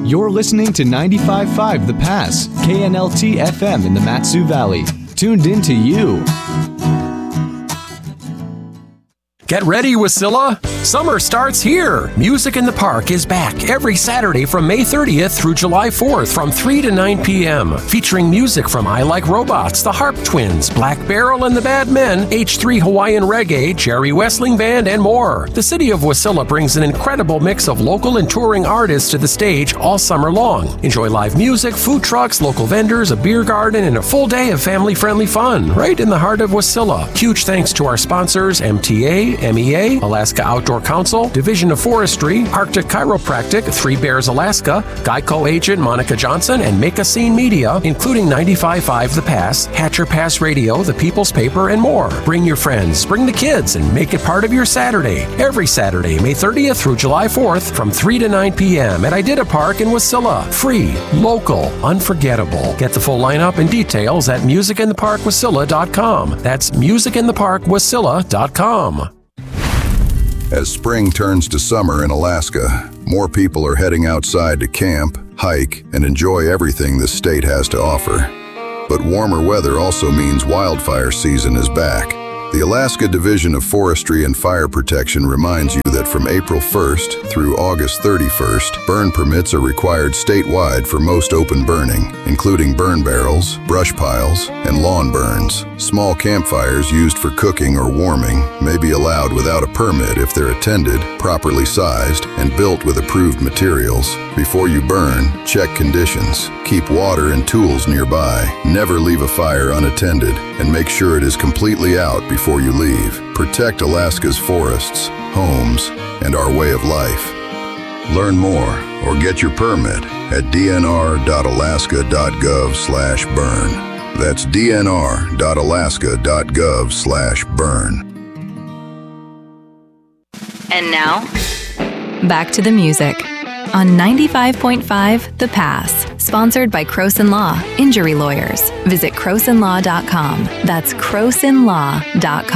You're listening to 95.5 The Pass, KNLT FM in the Mat-Su Valley. Tuned in to you. Get ready, Wasilla! Summer starts here! Music in the Park is back every Saturday from May 30th through July 4th from 3 to 9 p.m. Featuring music from I Like Robots, the Harp Twins, Black Barrel and the Bad Men, H3 Hawaiian Reggae, Jerry Wessling Band, and more. The city of Wasilla brings an incredible mix of local and touring artists to the stage all summer long. Enjoy live music, food trucks, local vendors, a beer garden, and a full day of family-friendly fun right in the heart of Wasilla. Huge thanks to our sponsors, MTA, MEA, Alaska Outdoor Council, Division of Forestry, Arctic Chiropractic, Three Bears Alaska, Geico agent Monica Johnson, and Make a Scene Media, including 95.5 The Pass, Hatcher Pass Radio, The People's Paper, and more. Bring your friends, bring the kids, and make it part of your Saturday. Every Saturday, May 30th through July 4th from 3 to 9 p.m. at Idita Park in Wasilla. Free, local, unforgettable. Get the full lineup and details at musicintheparkwasilla.com. That's musicintheparkwasilla.com. As spring turns to summer in Alaska, more people are heading outside to camp, hike, and enjoy everything the state has to offer. But warmer weather also means wildfire season is back. The Alaska Division of Forestry and Fire Protection reminds you that from April 1st through August 31st, burn permits are required statewide for most open burning, including burn barrels, brush piles, and lawn burns. Small campfires used for cooking or warming may be allowed without a permit if they're attended, properly sized, and built with approved materials. Before you burn, check conditions. Keep water and tools nearby. Never leave a fire unattended, and make sure it is completely out before you leave. Protect Alaska's forests, homes, and our way of life. Learn more or get your permit at dnr.alaska.gov/burn. That's dnr.alaska.gov/burn. And now, back to the music on 95.5 The Pass. Sponsored by Croson Law, Injury Lawyers. Visit crosonlaw.com. That's crosonlaw.com.